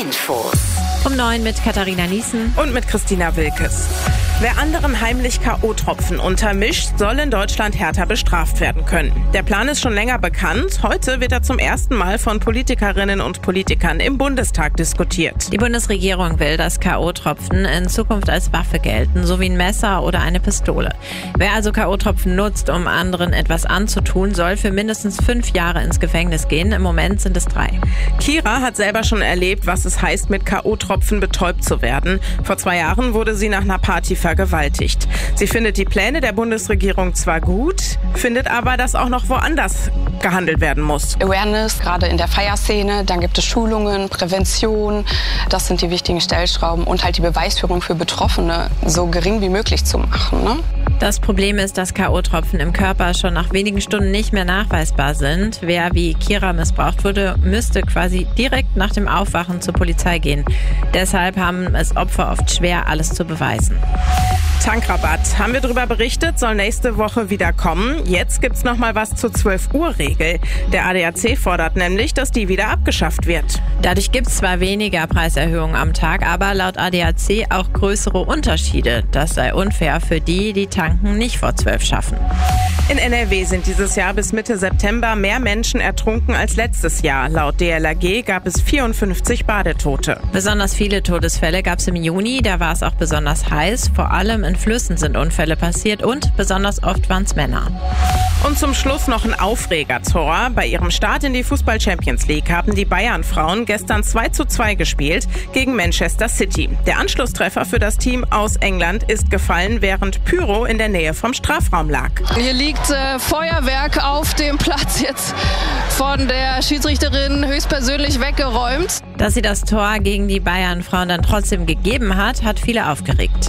Infos. Um 9 mit Katharina Niesen und mit Christina Wilkes. Wer anderen heimlich K.O.-Tropfen untermischt, soll in Deutschland härter bestraft werden können. Der Plan ist schon länger bekannt. Heute wird er zum ersten Mal von Politikerinnen und Politikern im Bundestag diskutiert. Die Bundesregierung will, dass K.O.-Tropfen in Zukunft als Waffe gelten, sowie ein Messer oder eine Pistole. Wer also K.O.-Tropfen nutzt, um anderen etwas anzutun, soll für mindestens 5 Jahre ins Gefängnis gehen. Im Moment sind es 3. Kira hat selber schon erlebt, was es heißt, mit K.O.-Tropfen betäubt zu werden. Vor 2 Jahren wurde sie nach einer Party vergewaltigt. Sie findet die Pläne der Bundesregierung zwar gut, findet aber, dass auch noch woanders gehandelt werden muss. Awareness, gerade in der Feierszene, dann gibt es Schulungen, Prävention, das sind die wichtigen Stellschrauben und halt die Beweisführung für Betroffene so gering wie möglich zu machen, ne? Das Problem ist, dass K.O.-Tropfen im Körper schon nach wenigen Stunden nicht mehr nachweisbar sind. Wer wie Kira missbraucht wurde, müsste quasi direkt nach dem Aufwachen zur Polizei gehen. Deshalb haben es Opfer oft schwer, alles zu beweisen. Tankrabatt. Haben wir darüber berichtet, soll nächste Woche wieder kommen. Jetzt gibt's noch mal was zur 12-Uhr-Regel. Der ADAC fordert nämlich, dass die wieder abgeschafft wird. Dadurch gibt's zwar weniger Preiserhöhungen am Tag, aber laut ADAC auch größere Unterschiede. Das sei unfair für die, die tanken nicht vor 12 schaffen. In NRW sind dieses Jahr bis Mitte September mehr Menschen ertrunken als letztes Jahr. Laut DLRG gab es 54 Badetote. Besonders viele Todesfälle gab's im Juni, da war es auch besonders heiß. Vor allem in Flüssen sind Unfälle passiert und besonders oft waren's Männer. Und zum Schluss noch ein Aufreger-Tor. Bei ihrem Start in die Fußball-Champions League haben die Bayern-Frauen gestern 2:2 gespielt gegen Manchester City. Der Anschlusstreffer für das Team aus England ist gefallen, während Pyro in der Nähe vom Strafraum lag. Hier liegt Feuerwerk auf dem Platz, jetzt von der Schiedsrichterin höchstpersönlich weggeräumt. Dass sie das Tor gegen die Bayern-Frauen dann trotzdem gegeben hat viele aufgeregt.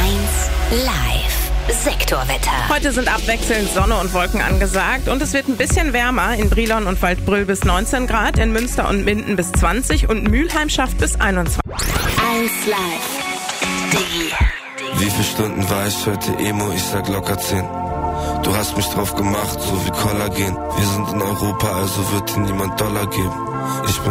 1 Live. Sektorwetter. Heute sind abwechselnd Sonne und Wolken angesagt und es wird ein bisschen wärmer. In Brilon und Waldbröl bis 19 Grad, in Münster und Minden bis 20 und Mülheim schafft bis 21. 1 Live. Wie viele Stunden war ich heute Emo? Ich sag locker 10. Du hast mich drauf gemacht, so wie Kollagen. Wir sind in Europa, also wird dir niemand Dollar geben. Ich bin